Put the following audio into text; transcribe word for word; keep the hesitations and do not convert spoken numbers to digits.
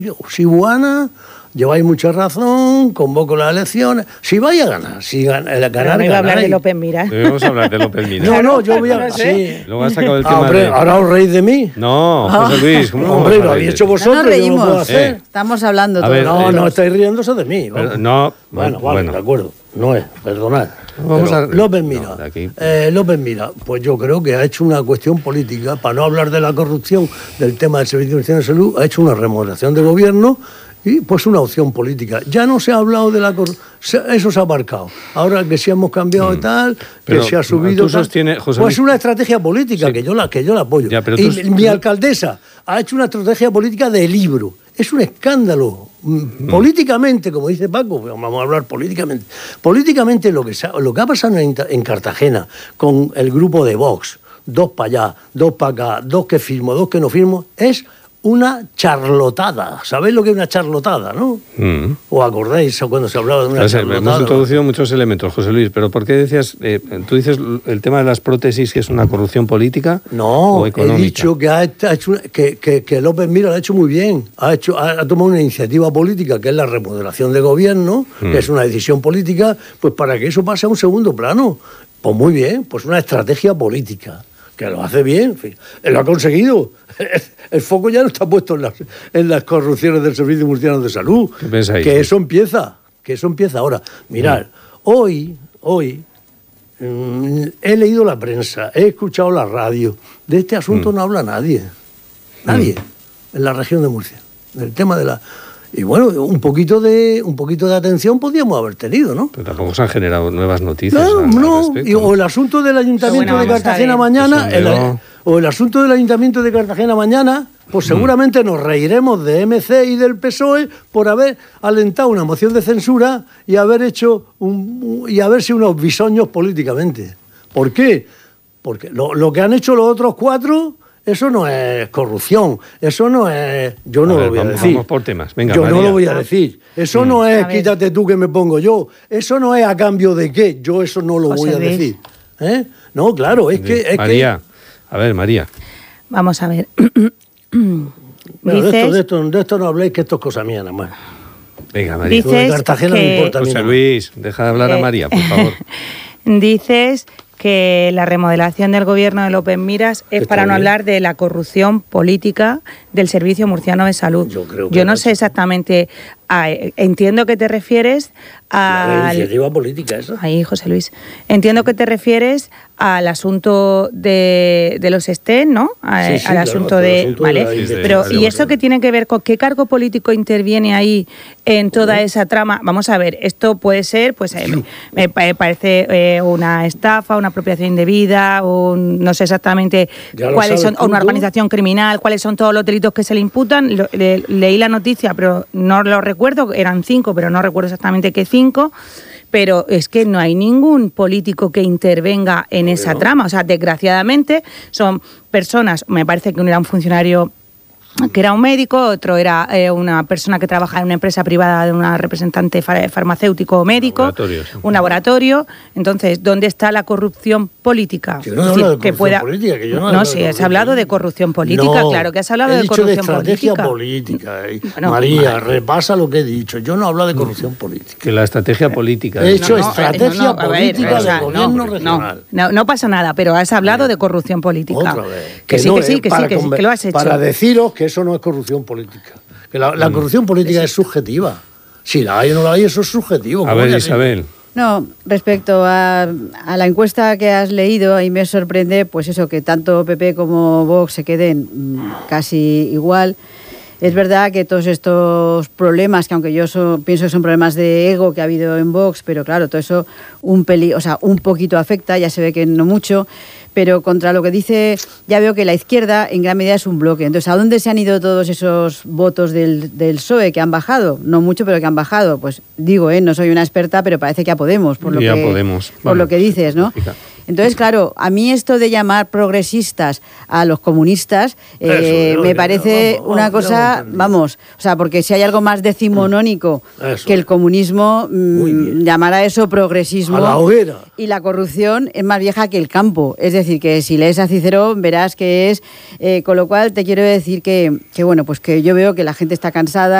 Si Buana, lleváis mucha razón, convoco las elecciones. Si vais a ganar, si ganar, el ganar, no iba a hablar de López Miras. Debemos hablar de López Miras. No, no, yo voy a... No sé. Sí. Luego has sacado el Ah, tema hombre, de... ahora os reís de mí. No, José Luis, ¿cómo No, vamos hombre, a lo reír habéis de hecho ti? vosotros, No nos yo no lo reímos. puedo hacer. Eh. Estamos hablando A todos. ver, No, eh, no estáis riéndose de mí. Pero, vamos. no, Bueno, bueno, vale, de acuerdo. No es, perdonad. Vamos Pero a- López Mira, no, de aquí. eh, López Mira, pues yo creo que ha hecho una cuestión política, para no hablar de la corrupción del tema del Servicio Nacional de Salud, ha hecho una remodelación de gobierno y pues una opción política. Ya no se ha hablado de la corrupción, eso se ha marcado. Ahora que sí hemos cambiado y tal, Pero que se ha subido... tú tal, sostienes, José pues Luis- una estrategia política, Sí. que, yo la, que yo la apoyo. Ya, pero y tú- mi alcaldesa ha hecho una estrategia política de libro. Es un escándalo. Mm. Políticamente, como dice Paco, vamos a hablar políticamente. Políticamente lo que, se ha, lo que ha pasado en, en Cartagena con el grupo de Vox, dos para allá, dos para acá, dos que firmo, dos que no firmo, es una charlotada. ¿Sabéis lo que es una charlotada, no? Mm. ¿Os acordáis cuando se hablaba de una O sea, charlotada? hemos introducido muchos elementos, José Luis, pero ¿por qué decías, eh, tú dices el tema de las prótesis que es una corrupción política No, o he económica? dicho que, ha hecho, que, que, que López Mira lo ha hecho muy bien. Ha, hecho, ha, ha tomado una iniciativa política que es la remodelación de gobierno, mm. que es una decisión política, pues para que eso pase a un segundo plano. Pues muy bien, pues una estrategia política, que lo hace bien, en fin, él lo ha conseguido. El foco ya no está puesto en las, en las corrupciones del Servicio Murciano de Salud. ¿Qué pensáis? Que eso empieza, que eso empieza ahora. Mirad, mm. hoy, hoy, mm, he leído la prensa, he escuchado la radio. De este asunto mm. no habla nadie. Nadie. Mm. En la región de Murcia. Del tema de la... Y bueno, un poquito de un poquito de atención podríamos haber tenido, ¿no? Pero tampoco se han generado nuevas noticias. No, al, no. al respecto. Y, o el asunto del Ayuntamiento bueno, de Cartagena mañana, el, o el asunto del Ayuntamiento de Cartagena mañana, pues seguramente mm. nos reiremos de M C y del P S O E por haber alentado una moción de censura y haber hecho un, y haberse unos bisoños políticamente. ¿Por qué? Porque lo, lo que han hecho los otros cuatro... Eso no es corrupción, eso no es... Yo no a ver, lo voy vamos, a decir. Vamos por temas. Venga, yo María. no lo voy a decir. Eso mm. no es quítate tú que me pongo yo. Eso no es a cambio de qué. Yo eso no lo José voy a Luis. decir. ¿Eh? No, claro, es que... Es María, que... a ver, María. Vamos a ver. Bueno, Dices... de, esto, de, esto, de esto no habléis, que esto es cosa mía nada más. Venga, María. Dices Lo de Cartagena que... me importa a mí. José Luis, deja de hablar Eh, a María, por favor. Dices que la remodelación del gobierno de López Miras es Está para no bien. hablar de la corrupción política del Servicio Murciano de Salud. Yo creo que Yo no lo ha sé hecho. exactamente, a, entiendo que te refieres La al... iniciativa política esa. Ahí, José Luis. Entiendo que te refieres al asunto de, de los Estén, ¿no? A- Sí, sí, al claro, asunto al de... asunto vale. de la investigación. Pero, Sí, ¿y sí, eso sí. qué tiene que ver con qué cargo político interviene ahí en toda esa trama? Vamos a ver, esto puede ser, pues eh, me, me pa- parece eh, una estafa, una apropiación indebida, un, no sé exactamente Ya lo cuáles sabes son, o una tú, ¿no? organización criminal, cuáles son todos los delitos que se le imputan. Lo- le- leí la noticia, pero no lo recuerdo, eran cinco, pero no recuerdo exactamente qué cinco. Pero es que no hay ningún político que intervenga en Obvio. esa trama. O sea, desgraciadamente son personas, me parece que uno era un funcionario que era un médico, otro era eh, una persona que trabaja en una empresa privada de una representante far- farmacéutico o médico, Laboratorio, sí. un laboratorio. Entonces, ¿dónde está la corrupción política? Yo no Es hablo decir, de corrupción que pueda... política, que yo no No, hablo sí, de has corrupción hablado de política. corrupción política, No, claro que has hablado he de dicho corrupción de estrategia política. política. eh. Bueno, María, vale. repasa lo que he dicho. Yo no hablo de corrupción política. Que la estrategia política... He hecho No, no, estrategia eh, no, no, a ver, política o sea, del no, gobierno no, regional. No, no pasa nada, pero has hablado de corrupción política. Otra vez. Que, sí, no, que sí, eh, que sí, para que sí, conver- que lo has hecho. Para deciros que eso no es corrupción política. Que la, la corrupción política es subjetiva. Si la hay o no la hay, eso es subjetivo. A ¿Cómo ver, que así? Isabel. No, respecto a, a la encuesta que has leído, ahí me sorprende pues eso, que tanto P P como Vox se queden mm, casi igual. Es verdad que todos estos problemas, que aunque yo so, pienso que son problemas de ego que ha habido en Vox, pero claro, todo eso un peli, o sea, un poquito afecta, ya se ve que no mucho, pero contra lo que dice, ya veo que la izquierda en gran medida es un bloque. Entonces, ¿a dónde se han ido todos esos votos del, del P S O E que han bajado? No mucho, pero que han bajado. Pues digo, ¿eh? No soy una experta, pero parece que a Podemos, por lo Ya que Podemos. por Vale. lo que dices, ¿no? Explica. Entonces, claro, a mí esto de llamar progresistas a los comunistas eh, Eso, me oye, parece vamos, una vamos, cosa, vamos, vamos, o sea, porque si hay algo más decimonónico Eso. que el comunismo, mmm, llamar a eso progresismo. A la hoguera. Y la corrupción es más vieja que el campo. Es decir, que si lees a Cicerón verás que es, eh, con lo cual te quiero decir que, que, bueno, pues que yo veo que la gente está cansada.